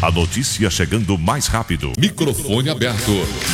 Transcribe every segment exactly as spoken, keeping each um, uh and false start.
A notícia chegando mais rápido. Microfone aberto.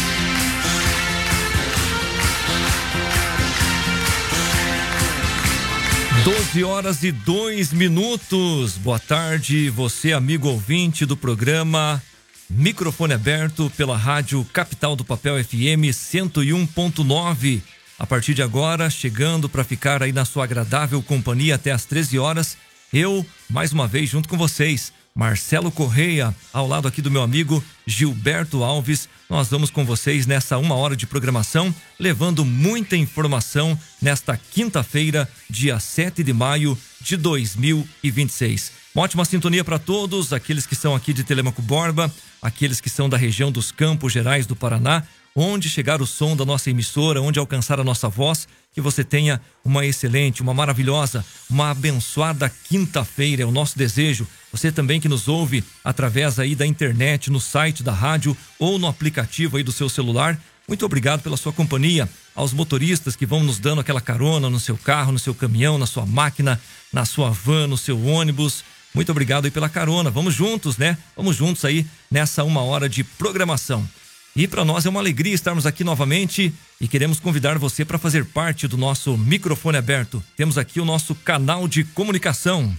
doze horas e dois minutos. Boa tarde, você amigo ouvinte do programa Microfone Aberto pela Rádio Capital do Papel F M cento e um ponto nove. A partir de agora, chegando para ficar aí na sua agradável companhia até às treze horas, eu, mais uma vez, junto com vocês, Marcelo Correia, ao lado aqui do meu amigo Gilberto Alves. Nós vamos com vocês nessa uma hora de programação, levando muita informação nesta quinta-feira, dia sete de maio de dois mil e vinte e seis. Uma ótima sintonia para todos, aqueles que são aqui de Telêmaco Borba, aqueles que são da região dos Campos Gerais do Paraná, onde chegar o som da nossa emissora, onde alcançar a nossa voz, que você tenha uma excelente, uma maravilhosa, uma abençoada quinta-feira, é o nosso desejo. Você também que nos ouve através aí da internet, no site da rádio ou no aplicativo aí do seu celular, muito obrigado pela sua companhia. Aos motoristas que vão nos dando aquela carona no seu carro, no seu caminhão, na sua máquina, na sua van, no seu ônibus, muito obrigado aí pela carona. Vamos juntos, né? Vamos juntos aí nessa uma hora de programação. E para nós é uma alegria estarmos aqui novamente e queremos convidar você para fazer parte do nosso Microfone Aberto. Temos aqui o nosso canal de comunicação.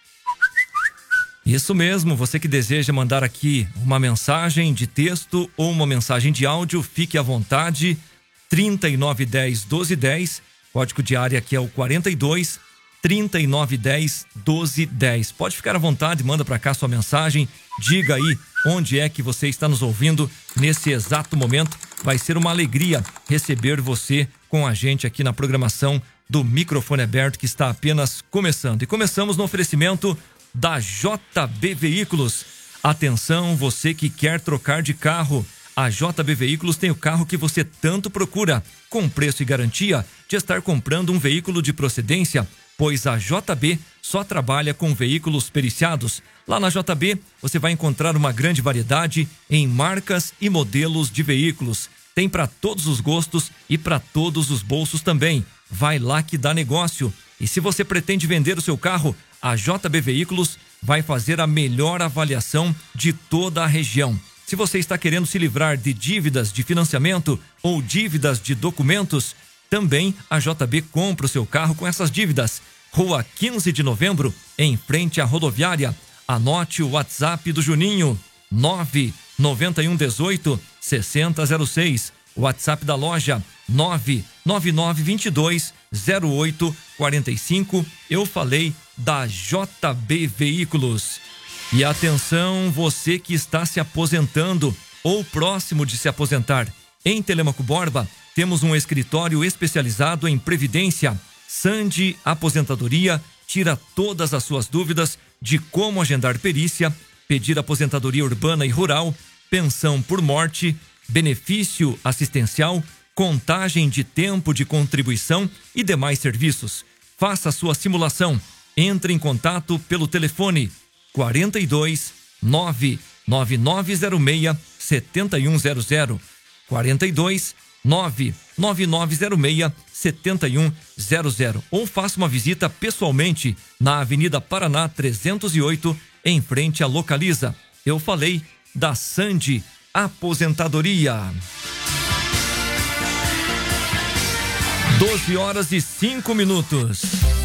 Isso mesmo, você que deseja mandar aqui uma mensagem de texto ou uma mensagem de áudio, fique à vontade. trinta e nove dez, doze dez, código de área aqui é o quarenta e dois, trinta e nove dez, doze dez. Pode ficar à vontade, manda para cá sua mensagem, diga aí onde é que você está nos ouvindo nesse exato momento. Vai ser uma alegria receber você com a gente aqui na programação do Microfone Aberto, que está apenas começando. E começamos no oferecimento da J B Veículos. Atenção, você que quer trocar de carro. A J B Veículos tem o carro que você tanto procura, com preço e garantia de estar comprando um veículo de procedência, pois a J B só trabalha com veículos periciados. Lá na J B você vai encontrar uma grande variedade em marcas e modelos de veículos. Tem para todos os gostos e para todos os bolsos também. Vai lá que dá negócio. E se você pretende vender o seu carro, a J B Veículos vai fazer a melhor avaliação de toda a região. Se você está querendo se livrar de dívidas de financiamento ou dívidas de documentos, também a J B compra o seu carro com essas dívidas. Rua quinze de novembro, em frente à rodoviária. Anote o WhatsApp do Juninho, nove nove um um oito, seis zero zero seis. WhatsApp da loja, nove nove nove dois dois, zero oito quatro cinco. Eu falei da J B Veículos. E atenção, você que está se aposentando ou próximo de se aposentar. Em Telêmaco Borba, temos um escritório especializado em previdência. Sandi Aposentadoria tira todas as suas dúvidas de como agendar perícia, pedir aposentadoria urbana e rural, pensão por morte, benefício assistencial, contagem de tempo de contribuição e demais serviços. Faça a sua simulação. Entre em contato pelo telefone quarenta e dois, nove nove nove zero seis, sete um zero zero. quarenta e dois, nove nove nove zero seis, sete um zero zero. Ou faça uma visita pessoalmente na Avenida Paraná trezentos e oito, em frente à Localiza. Eu falei da Sandi Aposentadoria. doze horas e cinco minutos.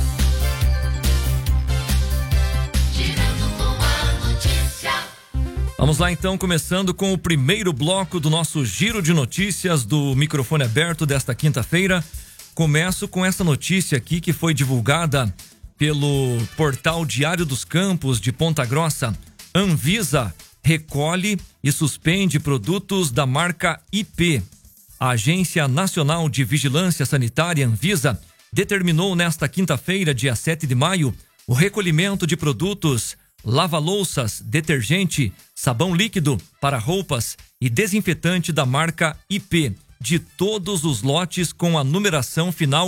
Vamos lá então, começando com o primeiro bloco do nosso giro de notícias do Microfone Aberto desta quinta-feira. Começo com essa notícia aqui que foi divulgada pelo portal Diário dos Campos de Ponta Grossa. Anvisa recolhe e suspende produtos da marca I P. A Agência Nacional de Vigilância Sanitária, Anvisa, determinou nesta quinta-feira, dia sete de maio, o recolhimento de produtos lava-louças, detergente, sabão líquido para roupas e desinfetante da marca I P, de todos os lotes com a numeração final